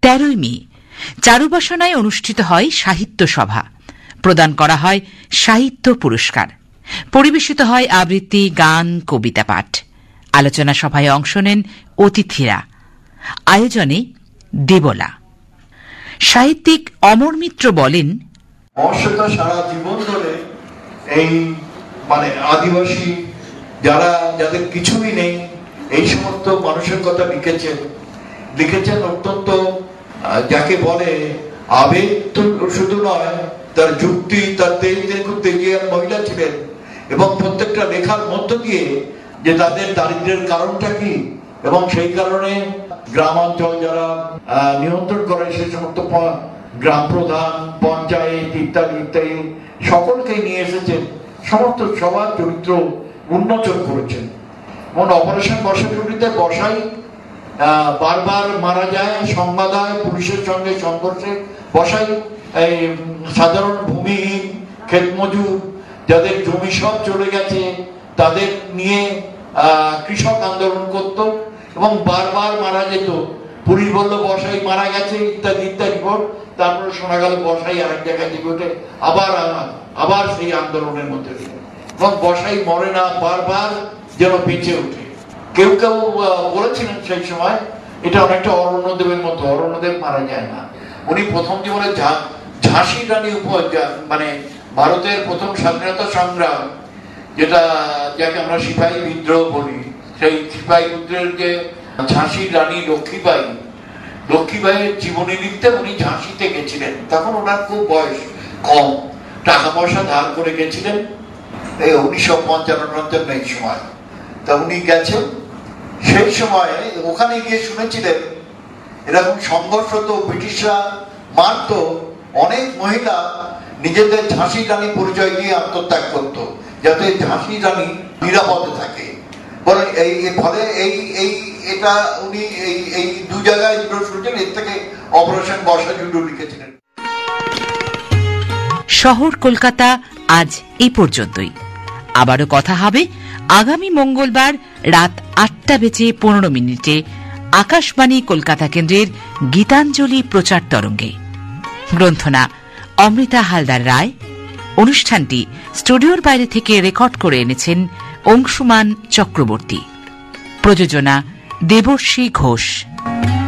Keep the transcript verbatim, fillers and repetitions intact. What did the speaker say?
তেরোই মে চারুবাসনায় অনুষ্ঠিত হয় সাহিত্য সভা, প্রদান করা হয় সাহিত্য পুরস্কার, পরিবেশিত হয় আবৃত্তি, গান, কবিতা পাঠ। আলোচনা সভায় অংশ নেন অতিথিরা। আয়োজনে দেবলা। সাহিত্যিক অমর মিত্র বলেন, মহাশ্বেতা সারা জীবন ধরে এই মানে আদিবাসী যারা, যাদের কিছুই নেই, এই সমস্ত মানুষের কথা লিখেছেন লিখেছেন অত্যন্ত যাকে বলে আবেগ তো শুধু নয়, তার যুক্তি, তার তেজ খুব তেজিয়ার মহিলা ছিলেন। এবং প্রত্যেকটা লেখার মধ্য দিয়ে যে তাদের দারিদ্র্যের কারণটা কি, এবং সেই কারণে গ্রামাঞ্চল যারা নিয়ন্ত্রণ করে সে সমস্ত গ্রাম প্রধান, পঞ্চায়েত ইত্যাদি ইত্যাদি সকলকেই নিয়ে এসেছেন, সমস্ত সবার চরিত্র উন্মোচন করেছেন। এবং অপারেশন বর্ষাচুরিতে বসাই বারবার মারা যায়, সংবাদ হয় পুলিশের সঙ্গে সংঘর্ষে। বসাই এই সাধারণ ভূমিহীন ক্ষেত মজুর যাদের জমি সব চলে গেছে তাদের নিয়ে কৃষক আন্দোলন করত এবং বারবার মারা যেত। পুলিশ বললো বসাই মারা গেছে ইত্যাদি ইত্যাদি পর, তারপরে শোনা গেল বসাই আরেক জায়গায় থেকে ওঠে, আবার আবার সেই আন্দোলনের মধ্যে দিয়ে। এবং বসাই মরে না, বারবার যেন বেঁচে ওঠে। কেউ কেউ বলেছিলেন সেই সময় এটা অনেকটা অরণ্যদেবের মতো, অরণ্যদেব মারা যায় না। উনি প্রথম জীবনে ঝাঁসি রানী উপর, মানে ভারতের প্রথম স্বাধীনতা সংগ্রাম, যেটা যাকে আমরা সিপাহী বিদ্রোহ বলি, সেই সিপাহী বিদ্রোহের যে ঝাঁসি রানী লক্ষ্মীবাই, লক্ষ্মীবাইয়ের জীবনী লিখতে উনি ঝাঁসিতে গেছিলেন। তখন ওনার খুব বয়স কম, টাকা পয়সা ধার করে গেছিলেন এই উনিশশো পঞ্চান্ন পঞ্চান্ন এই সময়। তা উনি গেছেন, সেই সময় ওখানে গিয়ে শুনেছিলেন এরকম সংঘর্ষ তো ব্রিটিশরা মারত, অনেক মহিলা নিজেদের ঝাঁসি রানী পরিচয় দিয়ে আত্মত্যাগ করত যাতে ঝাঁসি রানী নিরাপদে থাকে। বলেন এই ফলে এই এই এটা উনি এই এই দু জায়গায় শুনছেন, এর থেকে অপারেশন বর্ষাচুরি লিখেছিলেন। শহর কলকাতা আজ এই পর্যন্তই। আবারও কথা হবে আগামী মঙ্গলবার রাত আটটা বেজে পনেরো মিনিটে আকাশবাণী কলকাতা কেন্দ্রের গীতাঞ্জলি প্রচার তরঙ্গে। গ্রন্থনা অমৃতা হালদার রায়। অনুষ্ঠানটি স্টুডিওর বাইরে থেকে রেকর্ড করে এনেছেন অংশুমান চক্রবর্তী। প্রযোজনা দেবশ্রী ঘোষ।